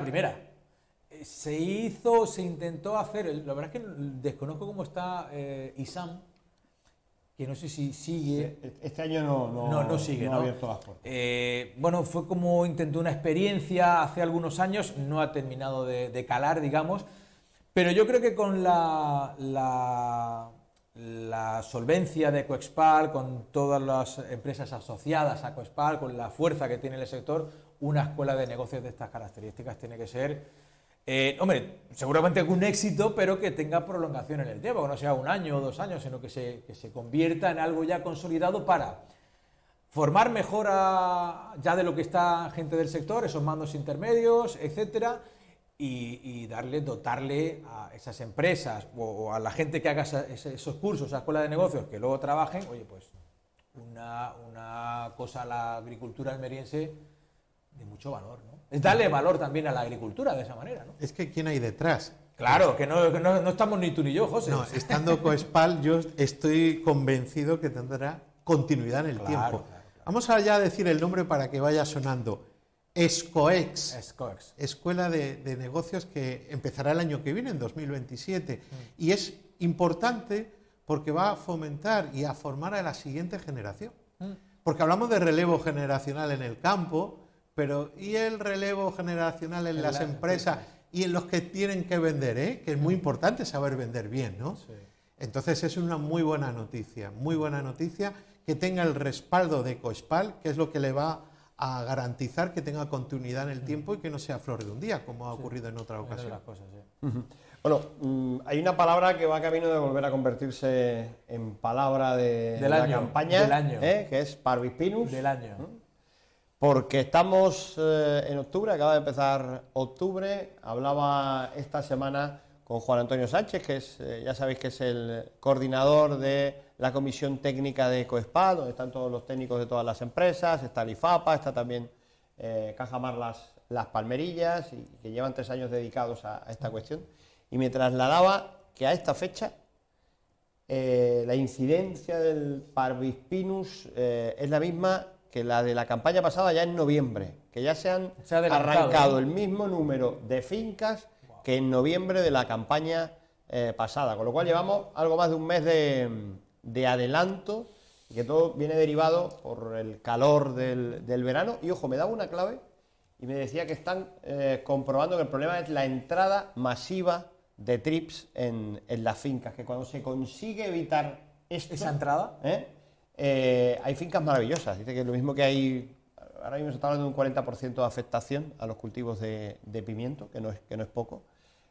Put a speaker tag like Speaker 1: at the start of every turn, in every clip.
Speaker 1: primera. Se hizo, se intentó hacer, la verdad es que desconozco cómo está ISAM, que no sé si sigue.
Speaker 2: Este año no
Speaker 1: sigue,
Speaker 2: no ha abierto las puertas.
Speaker 1: Bueno, fue como intentó una experiencia hace algunos años, no ha terminado de calar, digamos, pero yo creo que con la solvencia de Coexpal, con todas las empresas asociadas a Coexpal, con la fuerza que tiene el sector, una escuela de negocios de estas características tiene que ser, hombre, seguramente con un éxito, pero que tenga prolongación en el tiempo, que no sea un año o 2 años, sino que se convierta en algo ya consolidado para formar mejor ya de lo que está gente del sector, esos mandos intermedios, etcétera, y dotarle a esas empresas o a la gente que haga esos cursos, esa escuela de negocios, que luego trabajen, oye, pues una cosa a la agricultura almeriense de mucho valor, ¿no? Es darle valor también a la agricultura de esa manera, ¿no?
Speaker 3: Es que ¿quién hay detrás?
Speaker 1: Claro, que no estamos ni tú ni yo, José.
Speaker 3: No, estando Coexpal, yo estoy convencido que tendrá continuidad en el tiempo. Claro. Vamos allá a decir el nombre para que vaya sonando. Escoex, Escuela de Negocios, que empezará el año que viene, en 2027. Y es importante porque va a fomentar y a formar a la siguiente generación. Porque hablamos de relevo generacional en el campo, pero ¿y el relevo generacional en las empresas y en los que tienen que vender? Que es muy importante saber vender bien, ¿no? Sí. Entonces es una muy buena noticia que tenga el respaldo de Coexpal, que es lo que le va a garantizar que tenga continuidad en el tiempo y que no sea flor de un día, como ha ocurrido en otra ocasión.
Speaker 1: Cosas, sí.
Speaker 2: Bueno, hay una palabra que va camino de volver a convertirse en palabra de la campaña,
Speaker 1: del año.
Speaker 2: Que es Parvis Pinus.
Speaker 1: Del año.
Speaker 2: Porque estamos en octubre, acaba de empezar octubre. Hablaba esta semana con Juan Antonio Sánchez, que es, ya sabéis que es el coordinador de la comisión técnica de Coexpal, donde están todos los técnicos de todas las empresas, está el IFAPA, está también Cajamar Las Palmerillas, y que llevan 3 años dedicados a esta cuestión, y me trasladaba que a esta fecha la incidencia del Parvis Pinus es la misma que la de la campaña pasada ya en noviembre, que ya se han arrancado el mismo número de fincas que en noviembre de la campaña pasada, con lo cual llevamos algo más de un mes de adelanto, y que todo viene derivado por el calor del verano. Y ojo, me daba una clave y me decía que están comprobando que el problema es la entrada masiva de trips en las fincas, que cuando se consigue evitar
Speaker 1: esa entrada,
Speaker 2: hay fincas maravillosas. Dice que lo mismo que hay, ahora mismo se está hablando de un 40% de afectación a los cultivos de pimiento, que no es poco,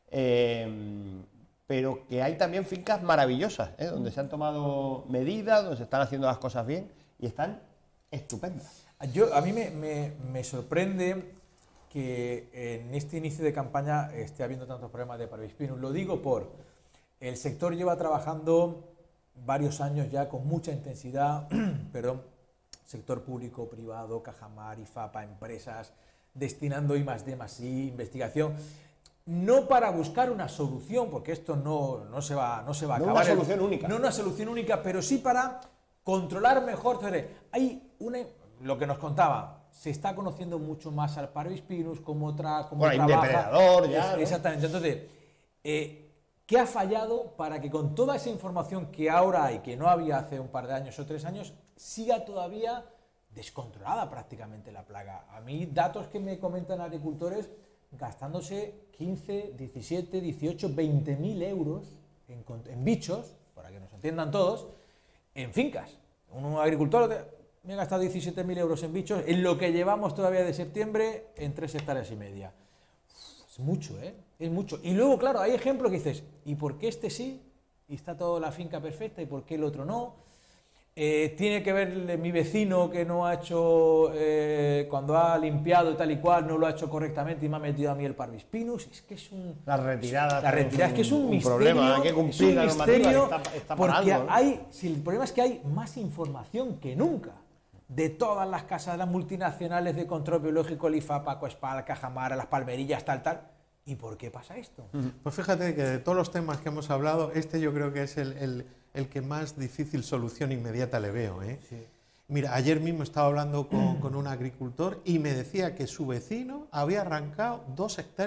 Speaker 2: pero que hay también fincas maravillosas, donde se han tomado medidas, donde se están haciendo las cosas bien y están estupendas.
Speaker 1: A mí me sorprende que en este inicio de campaña esté habiendo tantos problemas de Parvis Pinus. Lo digo por el sector lleva trabajando varios años ya con mucha intensidad, sector público, privado, Cajamar, IFAPA, empresas, destinando I+D+I, investigación, no para buscar una solución, porque esto no se va a acabar.
Speaker 2: No una solución única.
Speaker 1: No una solución única, pero sí para controlar mejor. Hay lo que nos contaba, se está conociendo mucho más al Parvis Pinus como trabaja.
Speaker 2: Hay un depredador ya, ¿no?
Speaker 1: Exactamente. Entonces, ¿qué ha fallado para que con toda esa información que ahora hay, que no había hace un par de años o 3 años, siga todavía descontrolada prácticamente la plaga? A mí, datos que me comentan agricultores gastándose 15, 17, 18, 20.000 euros en bichos, para que nos entiendan todos, en fincas. Un agricultor me ha gastado 17.000 euros en bichos en lo que llevamos todavía de septiembre en 3,5 hectáreas. Es mucho, es mucho. Y luego, claro, hay ejemplos que dices, ¿y por qué este sí? Y está toda la finca perfecta, ¿y por qué el otro no? Tiene que ver mi vecino que no ha hecho, cuando ha limpiado y tal y cual, no lo ha hecho correctamente y me ha metido a mí el Parvis Pinus. Es que es un...
Speaker 2: La retirada
Speaker 1: es que es un misterio.
Speaker 2: Problema, hay que cumplir la normativa, está
Speaker 1: porque
Speaker 2: algo, ¿no?
Speaker 1: el problema es que hay más información que nunca de todas las casas de las multinacionales de control biológico, el IFAPA, Coexpal, Cajamar, Las Palmerillas, tal. ¿Y por qué pasa esto?
Speaker 3: Pues fíjate que de todos los temas que hemos hablado, este yo creo que es el que más difícil solución inmediata le veo.
Speaker 1: Sí.
Speaker 3: Mira, ayer mismo estaba hablando con un agricultor y me decía que su vecino había arrancado 2 hectáreas